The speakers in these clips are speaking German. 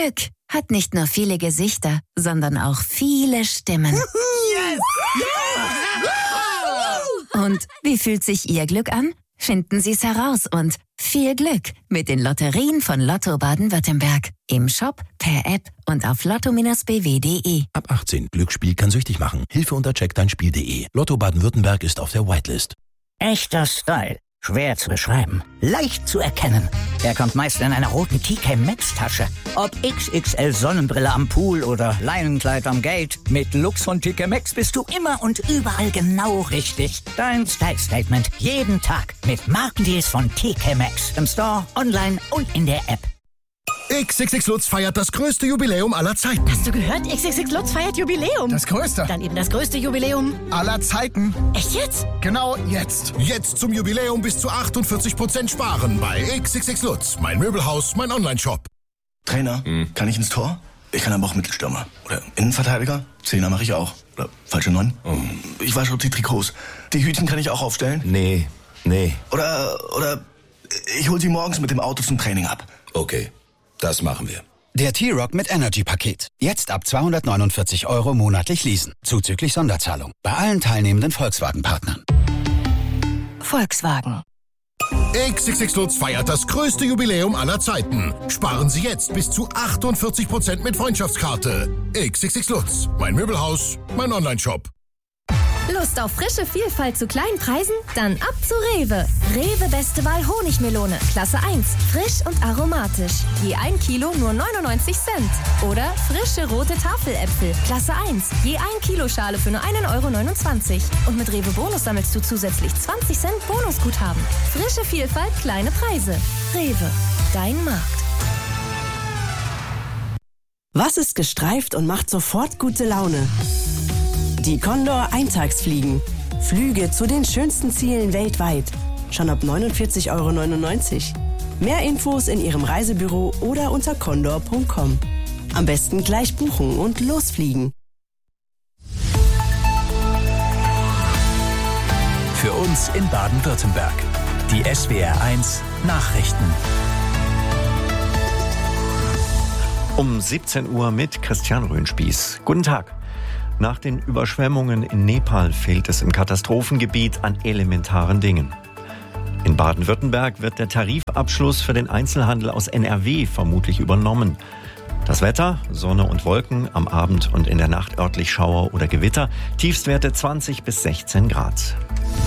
Glück hat nicht nur viele Gesichter, sondern auch viele Stimmen. Yes! Yeah! Und wie fühlt sich Ihr Glück an? Finden Sie es heraus und viel Glück mit den Lotterien von Lotto Baden-Württemberg. Im Shop, per App und auf lotto-bw.de. Ab 18. Glücksspiel kann süchtig machen. Hilfe unter checkdeinspiel.de. Lotto Baden-Württemberg ist auf der Whitelist. Echter Style. Schwer zu beschreiben. Leicht zu erkennen. Er kommt meist in einer roten TK Maxx Tasche. Ob XXL Sonnenbrille am Pool oder Leinenkleid am Gate. Mit Lux von TK Maxx bist du immer und überall genau richtig. Dein Style Statement. Jeden Tag mit Markendeals von TK Maxx. Im Store, online und in der App. XXX Lutz feiert das größte Jubiläum aller Zeiten. Hast du gehört? XXX Lutz feiert Jubiläum. Das größte. Dann eben das größte Jubiläum aller Zeiten. Echt jetzt? Genau jetzt. Jetzt zum Jubiläum bis zu 48% sparen bei XXX Lutz. Mein Möbelhaus, mein Online-Shop. Trainer, kann ich ins Tor? Ich kann aber auch Mittelstürmer. Oder Innenverteidiger? Zehner mache ich auch. Oder falsche 9? Ich wasche die Trikots. Die Hütchen kann ich auch aufstellen? Nee. Oder ich hol sie morgens mit dem Auto zum Training ab. Okay, das machen wir. Der T-Rock mit Energy-Paket. Jetzt ab 249 € monatlich leasen. Zuzüglich Sonderzahlung. Bei allen teilnehmenden Volkswagen-Partnern. Volkswagen. XXX Lutz feiert das größte Jubiläum aller Zeiten. Sparen Sie jetzt bis zu 48% mit Freundschaftskarte. XXX Lutz. Mein Möbelhaus, mein Online-Shop. Lust auf frische Vielfalt zu kleinen Preisen? Dann ab zu Rewe. Rewe Beste Wahl Honigmelone, Klasse 1, frisch und aromatisch. Je 1 Kilo nur 99 Cent. Oder frische rote Tafeläpfel, Klasse 1, je 1 Kilo Schale für nur 1,29 €. Und mit Rewe Bonus sammelst du zusätzlich 20 Cent Bonusguthaben. Frische Vielfalt, kleine Preise. Rewe, dein Markt. Was ist gestreift und macht sofort gute Laune? Die Condor Eintagsfliegen. Flüge zu den schönsten Zielen weltweit. Schon ab 49,99 €. Mehr Infos in Ihrem Reisebüro oder unter condor.com. Am besten gleich buchen und losfliegen. Für uns in Baden-Württemberg. Die SWR1 Nachrichten. Um 17 Uhr mit Christian Röhnspieß. Guten Tag. Nach den Überschwemmungen in Nepal fehlt es im Katastrophengebiet an elementaren Dingen. In Baden-Württemberg wird der Tarifabschluss für den Einzelhandel aus NRW vermutlich übernommen. Das Wetter, Sonne und Wolken, am Abend und in der Nacht örtlich Schauer oder Gewitter, Tiefstwerte 20 bis 16 Grad.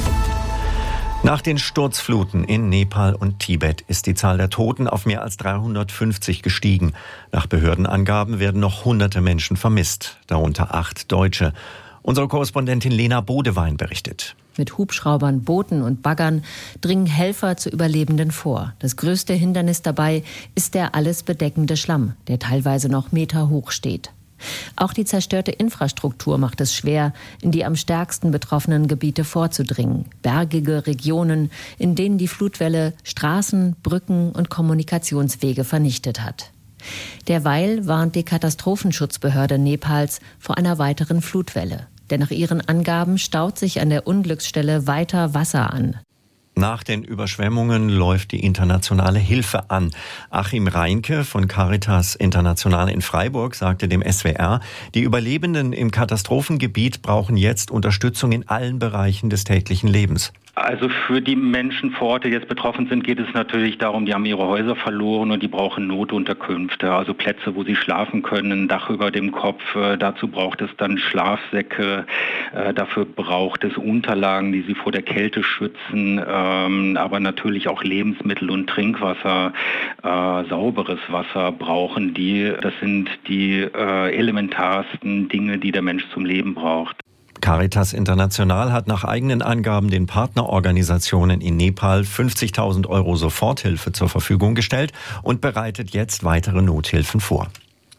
Nach den Sturzfluten in Nepal und Tibet ist die Zahl der Toten auf mehr als 350 gestiegen. Nach Behördenangaben werden noch hunderte Menschen vermisst, darunter 8 Deutsche. Unsere Korrespondentin Lena Bodewein berichtet. Mit Hubschraubern, Booten und Baggern dringen Helfer zu Überlebenden vor. Das größte Hindernis dabei ist der alles bedeckende Schlamm, der teilweise noch meterhoch steht. Auch die zerstörte Infrastruktur macht es schwer, in die am stärksten betroffenen Gebiete vorzudringen. Bergige Regionen, in denen die Flutwelle Straßen, Brücken und Kommunikationswege vernichtet hat. Derweil warnt die Katastrophenschutzbehörde Nepals vor einer weiteren Flutwelle. Denn nach ihren Angaben staut sich an der Unglücksstelle weiter Wasser an. Nach den Überschwemmungen läuft die internationale Hilfe an. Achim Reinke von Caritas International in Freiburg sagte dem SWR, die Überlebenden im Katastrophengebiet brauchen jetzt Unterstützung in allen Bereichen des täglichen Lebens. Also für die Menschen vor Ort, die jetzt betroffen sind, geht es natürlich darum, die haben ihre Häuser verloren und die brauchen Notunterkünfte, also Plätze, wo sie schlafen können, ein Dach über dem Kopf. Dazu braucht es dann Schlafsäcke, dafür braucht es Unterlagen, die sie vor der Kälte schützen, aber natürlich auch Lebensmittel und Trinkwasser, sauberes Wasser brauchen die. Das sind die elementarsten Dinge, die der Mensch zum Leben braucht. Caritas International hat nach eigenen Angaben den Partnerorganisationen in Nepal 50.000 € Soforthilfe zur Verfügung gestellt und bereitet jetzt weitere Nothilfen vor.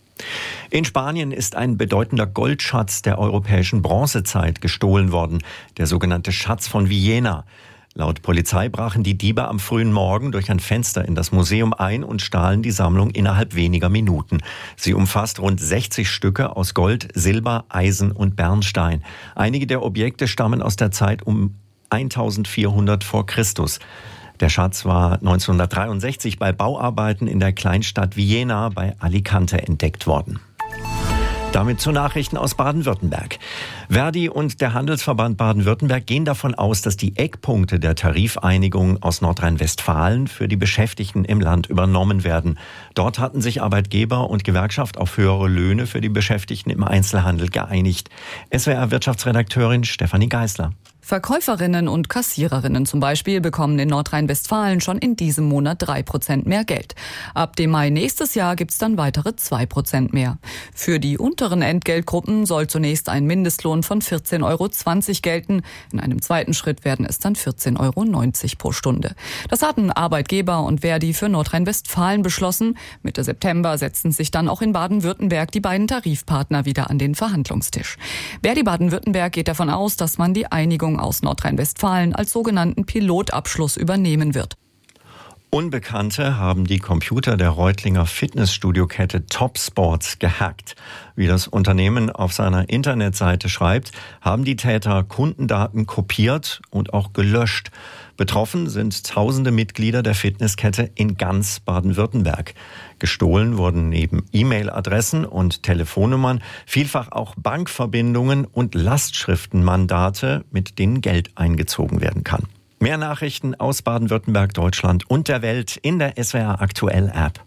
In Spanien ist ein bedeutender Goldschatz der europäischen Bronzezeit gestohlen worden, der sogenannte Schatz von Villena. Laut Polizei brachen die Diebe am frühen Morgen durch ein Fenster in das Museum ein und stahlen die Sammlung innerhalb weniger Minuten. Sie umfasst rund 60 Stücke aus Gold, Silber, Eisen und Bernstein. Einige der Objekte stammen aus der Zeit um 1400 vor Christus. Der Schatz war 1963 bei Bauarbeiten in der Kleinstadt Villena bei Alicante entdeckt worden. Damit zu Nachrichten aus Baden-Württemberg. Verdi und der Handelsverband Baden-Württemberg gehen davon aus, dass die Eckpunkte der Tarifeinigung aus Nordrhein-Westfalen für die Beschäftigten im Land übernommen werden. Dort hatten sich Arbeitgeber und Gewerkschaft auf höhere Löhne für die Beschäftigten im Einzelhandel geeinigt. SWR-Wirtschaftsredakteurin Stefanie Geisler. Verkäuferinnen und Kassiererinnen zum Beispiel bekommen in Nordrhein-Westfalen schon in diesem Monat 3% mehr Geld. Ab dem Mai nächstes Jahr gibt's dann weitere 2% mehr. Für die unteren Entgeltgruppen soll zunächst ein Mindestlohn von 14,20 € gelten. In einem zweiten Schritt werden es dann 14,90 € pro Stunde. Das hatten Arbeitgeber und Verdi für Nordrhein-Westfalen beschlossen. Mitte September setzten sich dann auch in Baden-Württemberg die beiden Tarifpartner wieder an den Verhandlungstisch. Verdi Baden-Württemberg geht davon aus, dass man die Einigung aus Nordrhein-Westfalen als sogenannten Pilotabschluss übernehmen wird. Unbekannte haben die Computer der Reutlinger Fitnessstudio-Kette Topsports gehackt. Wie das Unternehmen auf seiner Internetseite schreibt, haben die Täter Kundendaten kopiert und auch gelöscht. Betroffen sind tausende Mitglieder der Fitnesskette in ganz Baden-Württemberg. Gestohlen wurden neben E-Mail-Adressen und Telefonnummern vielfach auch Bankverbindungen und Lastschriftenmandate, mit denen Geld eingezogen werden kann. Mehr Nachrichten aus Baden-Württemberg, Deutschland und der Welt in der SWR Aktuell App.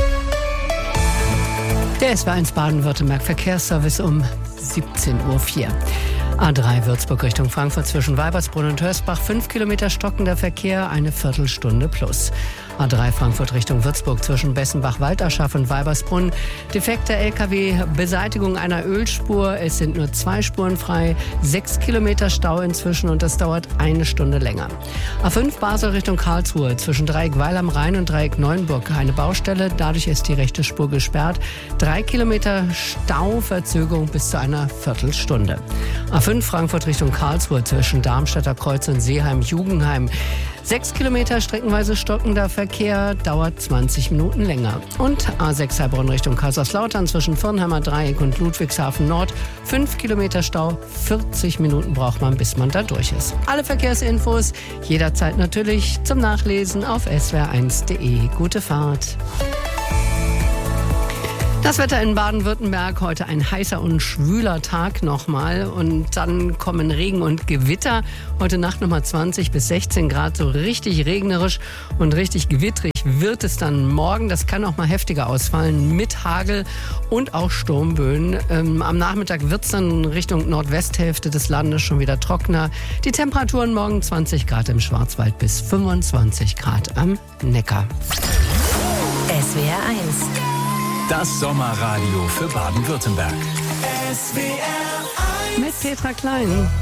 Der SWR1 Baden-Württemberg Verkehrsservice um 17:04 Uhr. A3 Würzburg Richtung Frankfurt zwischen Weibersbrunn und Hörsbach, 5 Kilometer stockender Verkehr, eine Viertelstunde plus. A3 Frankfurt Richtung Würzburg zwischen Bessenbach-Walderschaff und Weibersbrunn. Defekter LKW, Beseitigung einer Ölspur. Es sind nur 2 Spuren frei, 6 Kilometer Stau inzwischen und das dauert eine Stunde länger. A5 Basel Richtung Karlsruhe zwischen Dreieck Weil am Rhein und Dreieck Neuenburg eine Baustelle. Dadurch ist die rechte Spur gesperrt. 3 Kilometer Stau, Verzögerung bis zu einer Viertelstunde. A5 Frankfurt Richtung Karlsruhe zwischen Darmstädter Kreuz und Seeheim-Jugendheim. 6 Kilometer streckenweise stockender Verkehr, dauert 20 Minuten länger. Und A6 Heilbronn Richtung Kaiserslautern zwischen Firnheimer Dreieck und Ludwigshafen Nord. 5 Kilometer Stau, 40 Minuten braucht man, bis man da durch ist. Alle Verkehrsinfos jederzeit natürlich zum Nachlesen auf swr1.de. Gute Fahrt. Das Wetter in Baden-Württemberg, heute ein heißer und schwüler Tag nochmal und dann kommen Regen und Gewitter. Heute Nacht nochmal 20 bis 16 Grad, so richtig regnerisch und richtig gewittrig wird es dann morgen. Das kann auch mal heftiger ausfallen mit Hagel und auch Sturmböen. Am Nachmittag wird es dann Richtung Nordwesthälfte des Landes schon wieder trockener. Die Temperaturen morgen 20 Grad im Schwarzwald bis 25 Grad am Neckar. SWR 1. Das Sommerradio für Baden-Württemberg. Mit Petra Klein.